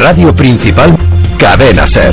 Radio Principal, Cadena Ser.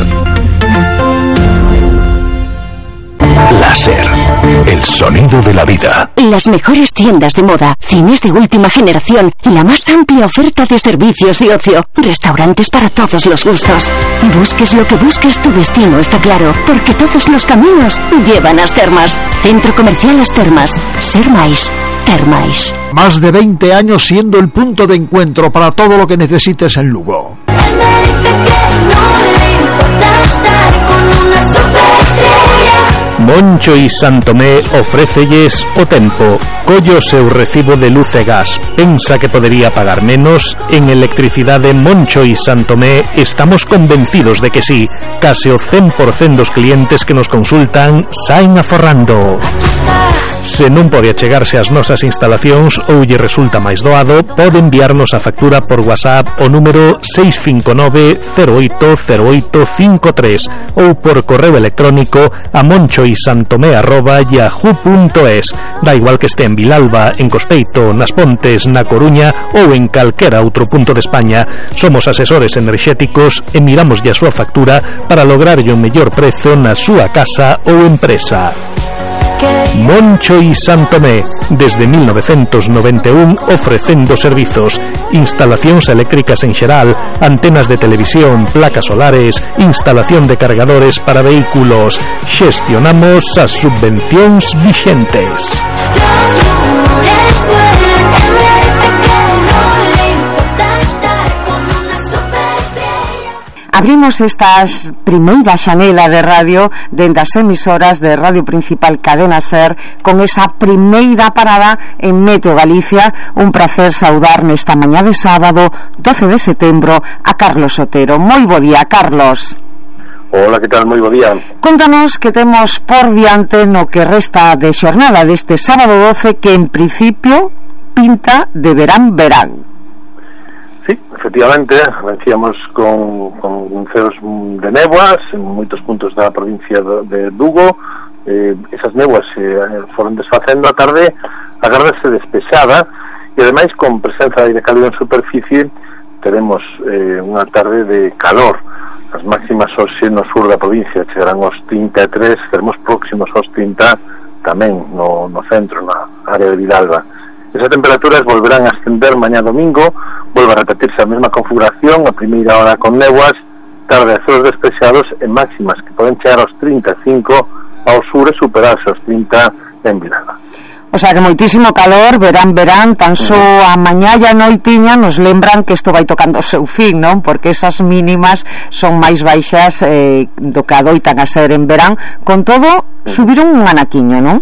Láser, el sonido de la vida. Las mejores tiendas de moda, cines de última generación, la más amplia oferta de servicios y ocio, restaurantes para todos los gustos. Busques lo que busques, tu destino está claro, porque todos los caminos llevan a As Termas. Centro Comercial As Termas. Ser máis, ter máis. Más de 20 años siendo el punto de encuentro para todo lo que necesites en Lugo. Él me dice que no le importa estar con una superestrella. Moncho y Santomé ofrécelles o tempo. Collo seu recibo de luz e gas. Pensa que podería pagar menos? En Electricidade Moncho y Santomé estamos convencidos de que sí. Case o 100% dos clientes que nos consultan saen aforrando. Se non pode achegarse ás nosas instalacións ou lle resulta máis doado, pode enviarnos a factura por WhatsApp o número 659 080853 ou por correo electrónico a monchoisantomé@yahoo.es. Da igual que este en Vilalba, en Cospeito, nas Pontes, na Coruña ou en calquera outro punto de España. Somos asesores enerxéticos e miramos a súa factura para lograrlle o mellor prezo na súa casa ou empresa. Moncho y Santomé, desde 1991 ofrecendo servizos, instalacións eléctricas en xeral, antenas de televisión, placas solares, instalación de cargadores para vehículos. Xestionamos as subvencións vixentes. Abrimos estas primeira xanela de radio dende as emisoras de Radio Principal Cadena Ser con esa primeira parada en Meteo Galicia. Un placer saudar nesta mañá de sábado 12 de setembro a Carlos Otero. Moi bo día, Carlos. Hola, que tal? Moi bo día. Contanos que temos por diante no que resta de xornada deste sábado 12, que en principio pinta de verán. Sí, efectivamente, vencíamos con ceos de néboas en moitos puntos da provincia de Lugo. Esas néboas foron desfacendo a tarde, agardase despexada, e ademais con presenza de aire cálido en superficie teremos unha tarde de calor. As máximas hoxe no sur da provincia chegarán aos 33, teremos próximos aos 30 tamén no centro, na área de Vilalba. Esas temperaturas volverán a ascender mañá domingo, volve a repetirse a mesma configuración, a primeira hora con néboas, tarde a ceos despexados e máximas que poden chegar aos 35 ao sur e superarse aos 30 en Vilalba. O sea que moitísimo calor, verán, tan só a mañá e a noitiña nos lembran que isto vai tocando o seu fin, non? Porque esas mínimas son máis baixas do que adoitan a ser en verán. Con todo, subiron un anaquiño, non?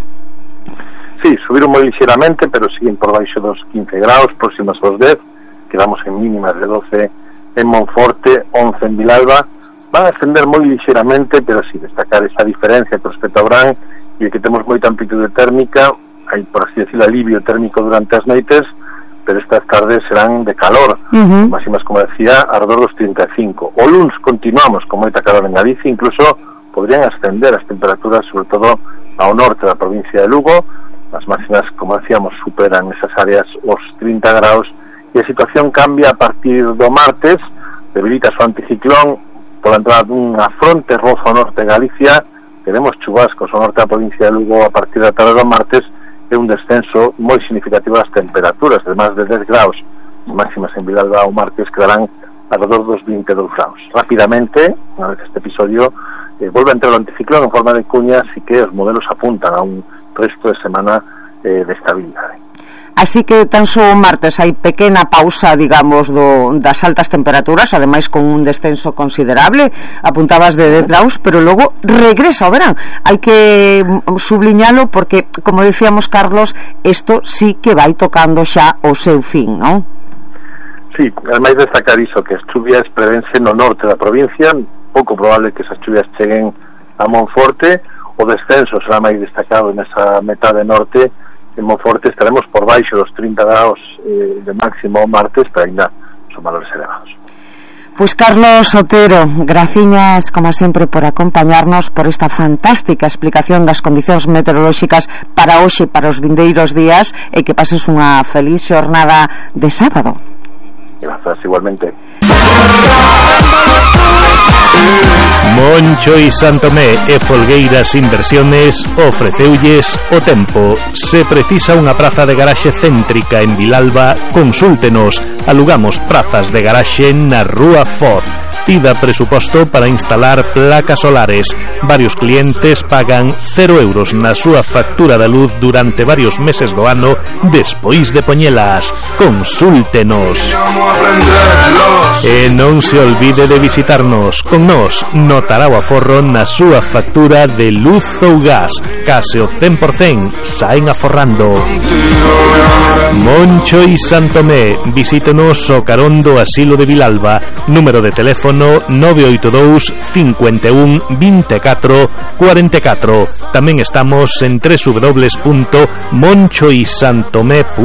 Sí, subiron moi lixeramente, pero siguen por baixo dos 15 graus, próximas aos 10, quedamos en mínimas de 12 en Monforte, 11 en Vilalba. Van a ascender moi lixeramente, pero sí destacar esa diferencia con respecto a Brán, e que temos moita amplitude térmica, hai, por así decirlo, alivio térmico durante as noites, pero estas tardes serán de calor, máximas, como decía, alrededor dos 35. O luns continuamos con moita calor en Galicia, incluso podrían ascender as temperaturas, sobre todo ao norte da provincia de Lugo. As máximas, como decíamos, superan esas áreas os 30 graus, e a situación cambia a partir do martes. Debilita o anticiclón pola entrada dunha fronte roza ao norte de Galicia. Tenemos chubascos ao norte da provincia de Lugo a partir da tarde do martes, e un descenso moi significativo das temperaturas, de máis de 10 graus. As máximas en Vilalba o martes quedarán alrededor dos 22 graus. Rapidamente, unha vez este episodio, volve a entrar o anticiclón en forma de cuña, así que os modelos apuntan a un resto de semana de estabilidade. Así que tan só o martes hai pequena pausa, digamos, das altas temperaturas, ademais con un descenso considerable, apuntabas de 10 graus, pero logo regresa o verán. Hai que subliñalo porque, como decíamos, Carlos, isto sí que vai tocando xa o seu fin, non? Sí, ademais destacar iso, que as chuvias prevense no norte da provincia, pouco probable que esas chuvias cheguen a Monforte. O descenso será máis destacado nesa metade norte. En Monforte estaremos por baixo dos 30 graus de máximo o martes, pero ainda son valores elevados. Pois Carlos Otero, graciñas como sempre por acompañarnos, por esta fantástica explicación das condicións meteorolóxicas para hoxe, para os vindeiros días, e que pases unha feliz xornada de sábado. Grazas, igualmente. Moncho y Santomé e Folgueiras Inversiones ofreceulles o tempo. Se precisa unha praza de garaxe céntrica en Vilalba, consúltenos. Alugamos prazas de garaxe na Rúa Foz. Pida presuposto para instalar placas solares. Varios clientes pagan 0 euros na súa factura da luz durante varios meses do ano despois de poñelas. Consúltenos. E non se olvide de visitarnos. Con nós notará o aforro na súa factura de luz ou gas. Case o 100% saen aforrando. Moncho y Santomé. Visítenos o carón do Asilo de Vilalba. Número de teléfono 982 51 24 44. Tamén estamos en www.monchoysantomé.com.